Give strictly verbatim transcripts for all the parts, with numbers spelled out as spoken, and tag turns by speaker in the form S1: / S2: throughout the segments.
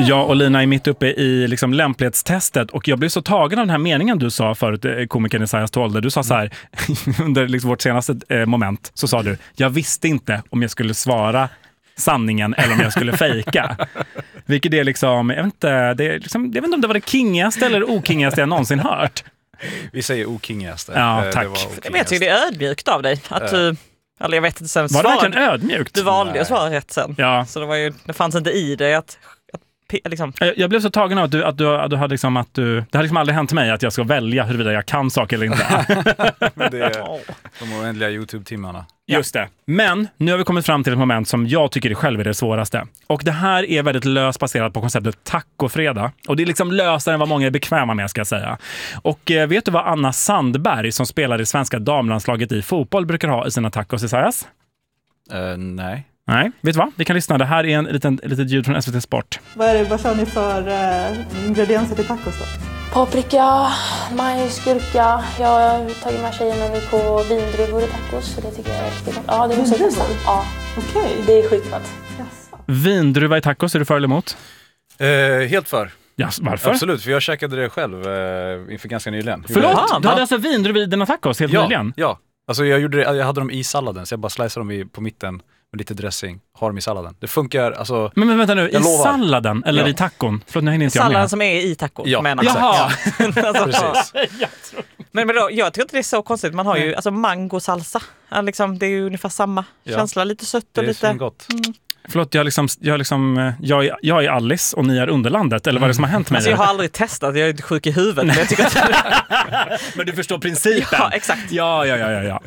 S1: Jag och Lina är mitt uppe i liksom lämplighetstestet och jag blev så tagen av den här meningen du sa förut, komikern Esaias Tolde. Du sa så här, under liksom vårt senaste eh, moment så sa du, jag visste inte om jag skulle svara sanningen eller om jag skulle fejka. Vilket är liksom, jag vet inte, det är liksom, jag vet inte om det var det kingigaste eller okingigaste jag någonsin hört.
S2: Vi säger okingigaste.
S1: Ja, tack.
S2: Det
S3: Men jag tycker det är ödmjukt av dig att du, eller jag vet inte sen
S1: var det verkligen ödmjukt?
S3: Du valde att svara rätt sen.
S1: Ja.
S3: Så det var ju, det fanns inte i dig att, att liksom.
S1: Jag blev så tagen av att du, att du, att du hade liksom att du, det har liksom aldrig hänt mig att jag ska välja huruvida jag kan saker eller inte.
S2: Men det är de oändliga YouTube-timmarna.
S1: Just det. Men nu har vi kommit fram till ett moment som jag tycker är själv är det svåraste. Och det här är väldigt löst baserat på konceptet tacofredag. Och det är liksom lösare än vad många är bekväma med, ska jag säga. Och eh, vet du vad Anna Sandberg som spelar i svenska damlandslaget i fotboll brukar ha i sina tacos, Esaias?
S2: Uh, nej.
S1: Nej, vet du vad? Vi kan lyssna. Det här är en liten, litet ljud från S V T Sport.
S4: Vad är det, vad kör ni för eh, ingredienser till tacos då?
S5: Paprika, majs, gurka. Jag har tagit med tjejerna nu på vindruvor i tacos. Så det tycker jag är riktigt gott. Ja, det måste jag testa. Ja,
S4: okej.
S5: Det är skitgott.
S4: Yes.
S1: Vindruva i tacos, är du för eller emot?
S2: Uh, helt för.
S1: Ja, varför?
S2: Absolut, för jag käkade det själv uh, inför ganska nyligen.
S1: Förlåt?
S3: Ja,
S1: du hade alltså vindruva i dina tacos helt
S2: ja,
S1: nyligen?
S2: Ja, alltså jag, gjorde det, jag hade dem i salladen så jag bara sliceade dem i, på mitten med lite dressing, har dem i salladen. Det funkar, alltså...
S1: Men, men vänta nu, i
S2: lovar.
S1: salladen eller
S2: ja.
S1: i tacon? Förlåt, nu hänger inte jag
S3: Salladen
S1: med.
S3: som är i tacos,
S2: ja.
S3: menar
S2: jag.
S1: Jaha!
S3: alltså,
S2: Precis.
S3: men, men då, jag tycker inte det är så konstigt. Man har ju alltså mangosalsa. Ja, liksom, det är ju ungefär samma
S2: Ja.
S3: känsla. Lite sött och
S2: Det är
S3: lite...
S2: gott.
S3: Mm.
S1: Förlåt, jag, liksom, jag, liksom, jag, är, jag är Alice och ni är Underlandet. Eller vad är det som har hänt med
S3: Alltså, jag har aldrig testat, jag är inte sjuk i huvudet. Men, jag tycker att...
S1: men du förstår principen.
S3: Ja, exakt.
S1: Ja, ja, ja, ja, ja.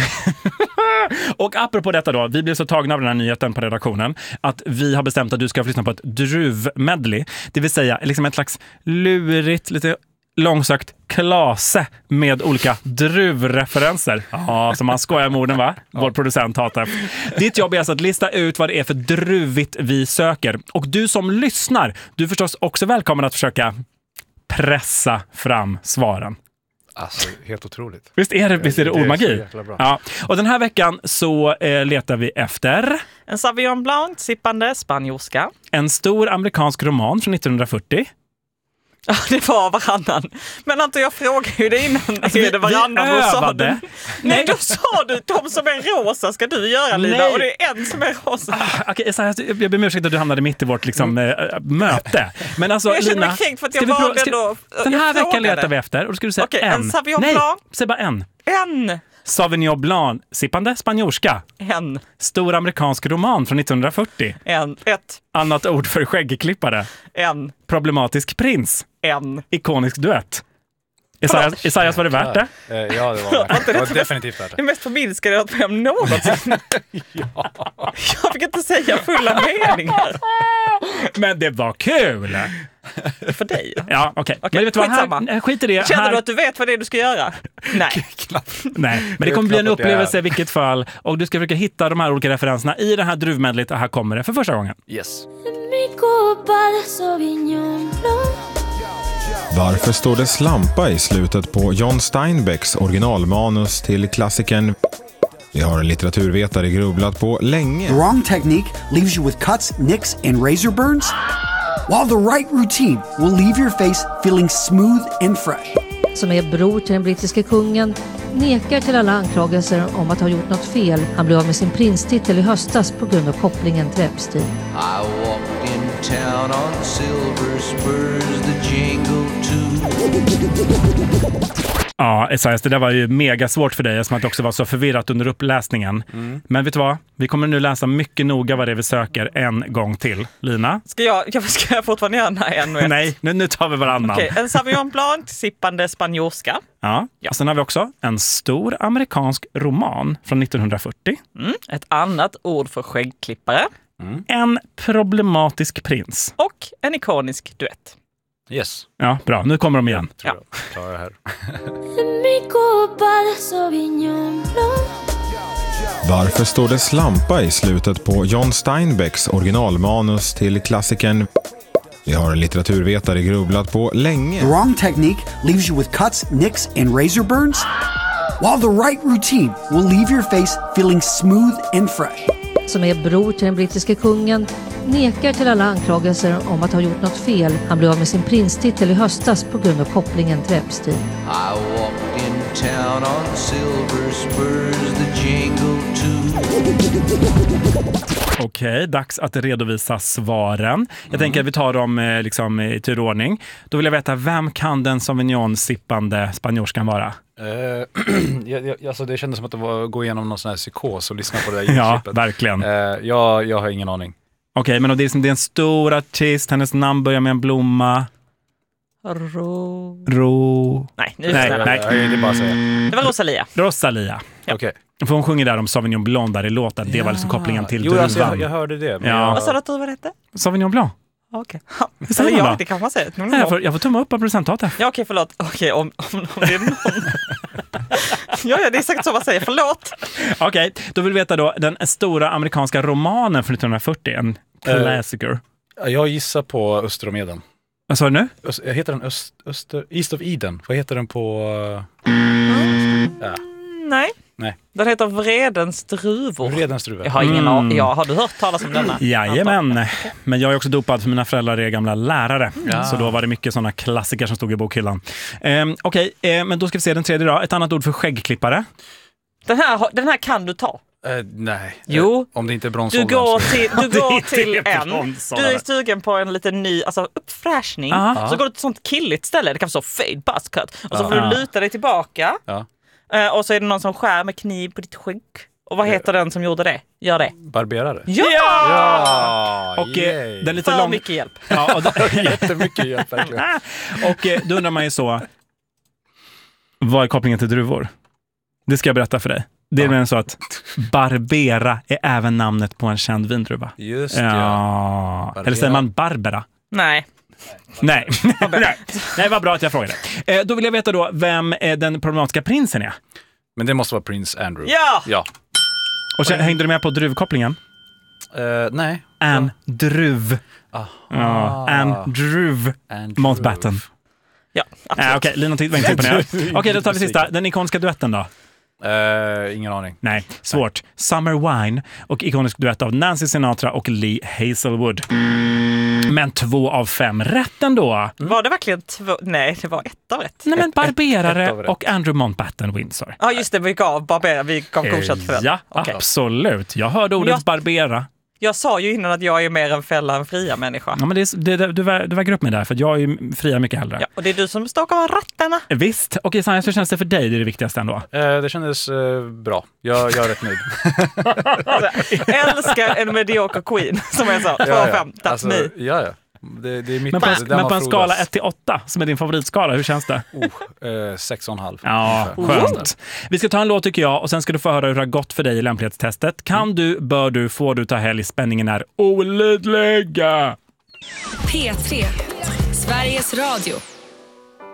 S1: Och apropå detta då, vi blev så tagna av den här nyheten på redaktionen att vi har bestämt att du ska få lyssna på ett druvmedley. Det vill säga liksom ett slags lurigt, lite långsökt klase med olika druvreferenser. Ja, som man skojar med orden, va? Ja. Vår producent hatar. Ditt jobb är alltså att lista ut vad det är för druvigt vi söker. Och du som lyssnar, du är förstås också välkommen att försöka pressa fram svaren.
S2: Alltså, helt otroligt.
S1: Visst är det, visst är det, det ordmagi?
S2: Är
S1: ja. Och den här veckan så eh, letar vi efter...
S3: En Sauvignon Blanc, sippande spanjorska.
S1: En stor amerikansk roman från nittonhundrafyrtio.
S3: Ja, det var varannan. Men inte jag frågade ju det innan.
S1: Alltså,
S3: är det varannan?
S1: vi övade.
S3: Du, nej, då sa du de som är rosa ska du göra, Lina.
S1: Nej.
S3: Och det är en som är rosa.
S1: Ah, Okej, okay, jag ber om ursäkt att du hamnade mitt i vårt liksom, mm. äh, möte. Men alltså,
S3: jag känner
S1: Lina,
S3: mig kränkt för att jag
S1: ska vi
S3: valde
S1: ska,
S3: då.
S1: Den här veckan
S3: frågade.
S1: letar vi efter. Och då ska du säga
S3: okay,
S1: en.
S3: en Sauvignon
S1: Nej,
S3: Blanc.
S1: säg bara en.
S3: En.
S1: Sauvignon Blanc, sippande spanjorska.
S3: En.
S1: Stor amerikansk roman från nittonhundrafyrtio.
S3: En. Ett.
S1: Annat ord för skäggklippare.
S3: En.
S1: Problematisk prins.
S3: En.
S1: Ikonisk duett. Esaias, Esaias, var det värt det?
S2: Ja, ja det var värt det. Det var definitivt värt det.
S3: Det mest förminskade jag varit med om någonsin.
S2: ja.
S3: Jag fick inte säga fulla meningar.
S1: Men det var kul!
S3: För dig?
S1: Ja, okej. Okay.
S3: Okay,
S1: Men vet du vad, här, skit i det.
S3: Känner
S1: här...
S3: du att du vet vad det är du ska göra? Nej.
S1: Nej, men det kommer bli en upplevelse i vilket fall. Och du ska försöka hitta de här olika referenserna i det här druvmedlet. Och här kommer det för första gången.
S2: Yes.
S6: Varför står det slampa i slutet på John Steinbecks originalmanus till klassikern? Vi har en litteraturvetare grubblat på länge.
S7: The wrong technique leaves you with cuts, nicks and razor burns, while the right routine will leave your face feeling smooth and fresh.
S8: Som är bror till den brittiske kungen, nekar till alla anklagelser om att ha gjort något fel. Han blev av med sin prinstitel i höstas på grund av kopplingen till Epstein.
S9: I walked in town on silver spurs, the jingle too.
S1: Ja, Esaias, det där var ju mega svårt för dig eftersom att det också var så förvirrat under uppläsningen. Mm. Men vet du vad? Vi kommer nu läsa mycket noga vad det är vi söker en gång till. Lina?
S3: Ska jag, ska jag fortfarande göra den här en och ett?
S1: Nej, nu, nu tar vi varannan.
S3: Okej, okay, en Sauvignon Blanc, sippande spanjorska.
S1: Ja, ja. Och sen har vi också en stor amerikansk roman från nittonhundrafyrtio.
S3: Mm. Ett annat ord för skäggklippare.
S1: Mm. En problematisk prins.
S3: Och en ikonisk duett.
S2: Yes.
S1: Ja, bra. Nu kommer de igen.
S2: Jag tror jag klarar det här.
S6: Varför står det slampa i slutet på John Steinbecks originalmanus till klassikern? Vi har en litteraturvetare grubblat på länge.
S7: The wrong technique leaves you with cuts, nicks and razor burns, while the right routine will leave your face feeling smooth and fresh.
S8: Som är bror till den brittiske kungen, nekar till alla anklagelser om att ha gjort något fel. Han blev av med sin prinstitel i höstas på grund av kopplingen till Epstein.
S9: I walked in town on silver spurs, the jingle too.
S1: Okej, dags att redovisa svaren. Jag mm. tänker att vi tar dem eh, liksom, i turordning. Då vill jag veta, vem kan den Sauvignon-sippande spanjorskan vara?
S2: Uh, jag, jag, alltså det kändes som att det var att gå igenom någon sån här psykos och lyssna på det där
S1: Ja, verkligen.
S2: Uh, jag, jag har ingen aning.
S1: Okej, okay, men det är, som, det är en stor artist, hennes namn börjar med en blomma.
S3: Ro...
S1: Ro...
S3: Nej, nu
S1: nej, nej.
S2: nej. Det, är bara att säga.
S3: Det var Rosalia.
S1: Rosalia.
S2: Ja. Okej.
S1: Okay. För hon sjunger där om Sauvignon Blanc där i låten. Det
S2: ja.
S1: var liksom kopplingen till
S2: jo,
S1: druvan.
S2: alltså jag, jag hörde det. Men
S1: ja.
S2: jag...
S3: Vad sa du att druvan hette?
S1: Sauvignon Blanc.
S3: Okej.
S1: Okay.
S3: Eller ja, det kan man säga.
S1: Nej, jag, får, jag får tumma upp av presentatet.
S3: Ja, okej, okay, förlåt. Okej, okay, om, om, om det är någon... ja, ja, det är säkert så man säger. Förlåt.
S1: Okej, okay, då vill vi veta då den stora amerikanska romanen från nittonhundrafyrtio. En klassiker.
S2: Uh, jag gissar på Öster och Meden.
S1: Vad sa du nu?
S2: Öst, heter den Öst, Öster, East of Eden? Vad heter den på... Uh...
S3: Mm.
S2: Ja.
S3: Nej.
S2: Nej.
S3: Den heter Vredens druvor.
S2: Vredens druvor.
S3: Jag har ingen mm. aning. Ja, har du hört talas om denna?
S1: Jajamän. Okay. Men jag är också dopad för mina föräldrar är gamla lärare.
S3: Ja.
S1: Så då var det mycket sådana klassiker som stod i bokhyllan. Um, Okej, okay, uh, men då ska vi se den tredje då. Ett annat ord för skäggklippare.
S3: Den här, den här kan du ta.
S2: Uh, nej.
S3: Jo.
S2: Om det inte är
S3: Du
S2: bronsåldern.
S3: går till, du går till en.
S1: Du
S3: Du är stugen på en liten ny alltså uppfräschning.
S1: Aha.
S3: Så går du till ett sånt killigt ställe. Det kan vara så fade buzzcut. Och så
S2: ja.
S3: får du luta dig tillbaka.
S2: Ja.
S3: Uh, och så är det någon som skär med kniv på ditt skägg. Och vad heter den som gjorde det? Gör det.
S2: Barberare.
S3: Ja!
S2: Ja!
S1: Och eh, den lite
S3: För
S1: lång...
S3: mycket hjälp.
S1: Ja, och det...
S2: Jättemycket hjälp, verkligen.
S1: Och eh, då undrar man ju så, vad är kopplingen till druvor? Det ska jag berätta för dig. Det är ja. så att Barbera är även namnet på en känd vindruva.
S2: Just det.
S1: Ja. Eller säger man Barbera?
S3: Nej.
S1: Nej. Nej. Nej, vad bra att jag frågade. Eh, då vill jag veta då vem eh, den problematiska prinsen är.
S2: Men det måste vara prins Andrew.
S3: Ja!
S2: Ja.
S1: Och så, hängde du med på druvkopplingen?
S2: Uh, nej.
S1: Andrew.
S2: Ah.
S1: Ja, Andrew Mountbatten.
S3: Ja, absolut.
S1: Äh, Okej, okay, Lina var inte imponerad. Okej, okay, då tar vi sista. Den ikoniska duetten då?
S2: Uh, ingen aning.
S1: Nej, svårt. Nej. Summer Wine och ikonisk duett av Nancy Sinatra och Lee Hazelwood. Mm. Men två av fem rätt ändå. Mm.
S3: Var det verkligen två? Nej, det var ett av rätt.
S1: Nej, men Barberare
S2: ett, ett
S1: och Andrew Mountbatten Windsor.
S3: Ja, just det. Vi gav Barbera. Vi gav godkänt för den.
S1: Ja,
S3: okay.
S1: absolut. Jag hörde ordet jag... Barbera.
S3: Jag sa ju innan att jag är mer en fälla än fria människa.
S1: Ja, men det är, det, du, var, du var grupp med där, för jag är ju fria mycket hellre.
S3: Ja, och det är du som stakar av rattarna.
S1: Visst. Okej, Sanna, hur känns det för dig? Det är det viktigaste ändå.
S2: Eh, det kändes eh, bra. Jag, jag är rätt nöjd.
S3: alltså, älskar en mediocre queen, som jag sa. två av fem. That's
S2: alltså,
S3: me.
S2: Ja, ja. Det, det är mitt,
S1: men på,
S2: det
S1: men på en skala ett till åtta, som är din favoritskala, hur känns det?
S2: Oh, eh, sex och en halv.
S1: Ja, skönt. Vi ska ta en låt tycker jag och sen ska du få höra hur det har gått för dig i lämplighetstestet. Kan mm. du, bör du, får du ta helg, spänningen är olidliga.
S10: P tre, Sveriges Radio.